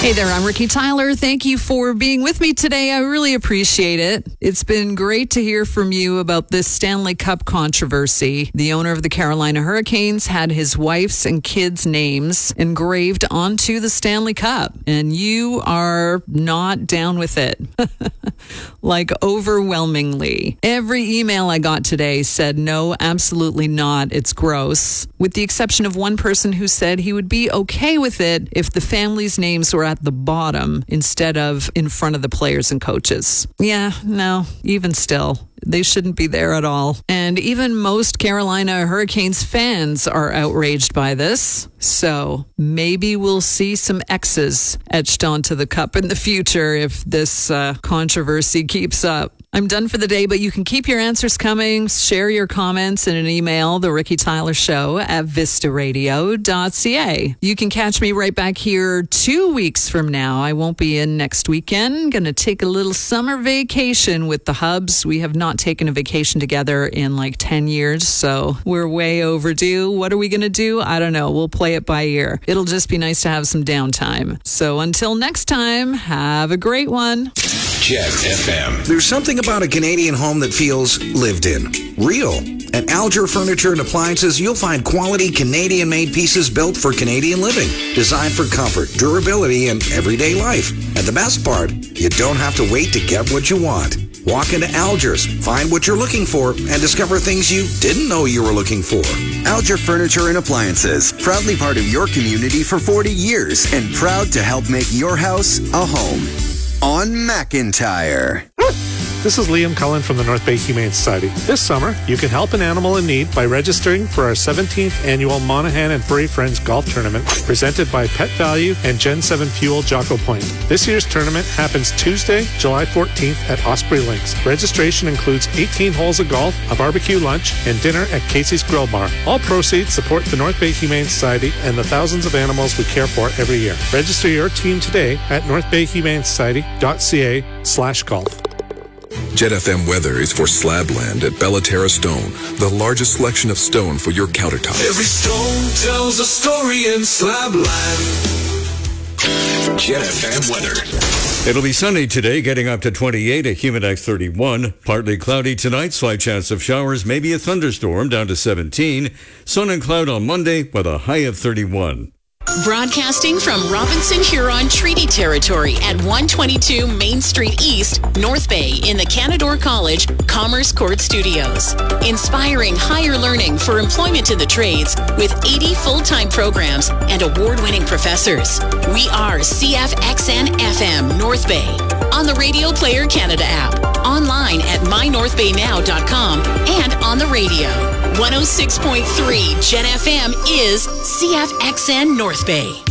Hey there, I'm Ricky Tyler. Thank you for being with me today. I really appreciate it. It's been great to hear from you about this Stanley Cup controversy. The owner of the Carolina Hurricanes had his wife's and kids' names engraved onto the Stanley Cup, and you are not down with it. Like overwhelmingly. Every email I got today said, no, absolutely not. It's gross. With the exception of one person who said he would be okay with it if the family's names were at the bottom instead of in front of the players and coaches. Yeah, no, even still. They shouldn't be there at all. And even most Carolina Hurricanes fans are outraged by this. So maybe we'll see some X's etched onto the cup in the future if this controversy keeps up. I'm done for the day, but you can keep your answers coming. Share your comments in an email, The Ricky Tyler Show at vistaradio.ca. You can catch me right back here 2 weeks from now. I won't be in next weekend. Going to take a little summer vacation with the Hubs. We have not taken a vacation together in like 10 years, so we're way overdue. What are we going to do? I don't know. We'll play it by ear. It'll just be nice to have some downtime. So until next time, have a great one. Jet FM. There's something about a Canadian home that feels lived in, real. At Alger Furniture and Appliances, you'll find quality Canadian-made pieces built for Canadian living, designed for comfort, durability, and everyday life. And the best part, you don't have to wait to get what you want. Walk into Alger's, find what you're looking for, and discover things you didn't know you were looking for. Alger Furniture and Appliances, proudly part of your community for 40 years and proud to help make your house a home. On McIntyre. This is Liam Cullen from the North Bay Humane Society. This summer, you can help an animal in need by registering for our 17th annual Monaghan and Furry Friends Golf Tournament presented by Pet Value and Gen 7 Fuel Jocko Point. This year's tournament happens Tuesday, July 14th at Osprey Links. Registration includes 18 holes of golf, a barbecue lunch, and dinner at Casey's Grill Bar. All proceeds support the North Bay Humane Society and the thousands of animals we care for every year. Register your team today at northbayhumanesociety.ca/golf. Jet FM weather is for Slabland at Bellaterra Stone, the largest selection of stone for your countertops. Every stone tells a story in Slabland. Jet FM weather. It'll be sunny today, getting up to 28, a humid X 31. Partly cloudy tonight, slight chance of showers, maybe a thunderstorm, down to 17. Sun and cloud on Monday with a high of 31. Broadcasting from Robinson Huron Treaty Territory at 122 Main Street East, North Bay in the Canadore College Commerce Court Studios. Inspiring higher learning for employment in the trades with 80 full-time programs and award-winning professors. We are CFXN FM North Bay on the Radio Player Canada app, online at mynorthbaynow.com, and on the radio. 106.3 Jet FM is CFXN North Bay.